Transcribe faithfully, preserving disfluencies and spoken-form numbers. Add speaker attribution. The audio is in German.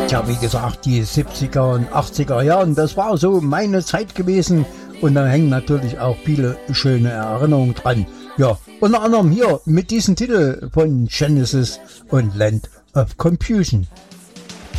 Speaker 1: Tja, wie gesagt, die siebziger und achtziger Jahren, das war so meine Zeit gewesen. Und da hängen natürlich auch viele schöne Erinnerungen dran. Ja, unter anderem hier mit diesem Titel von Genesis und Land of Confusion.